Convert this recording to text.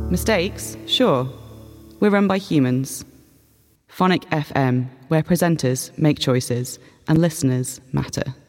Mistakes? Sure. We're run by humans. Phonic FM, where presenters make choices and listeners matter.